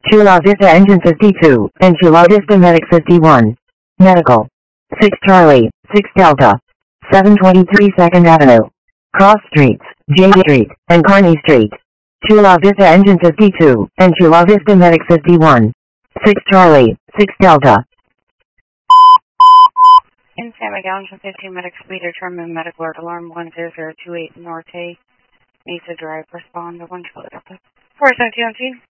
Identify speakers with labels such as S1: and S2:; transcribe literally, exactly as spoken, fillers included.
S1: Chula Vista Engine fifty-two, and Chula Vista Medic fifty-one. Medical. six Charlie, six Delta. seven twenty-three second Avenue. Cross Streets, J Street, and Kearney Street. Chula Vista Engine fifty-two, and Chula Vista Medic fifty-one. six Charlie, six Delta.
S2: In San Miguel, Engine fifteen, Medic Speed, determine medical alert alarm one zero zero two eight Norte. Mesa Drive, respond to one Chula Delta. four seventeen.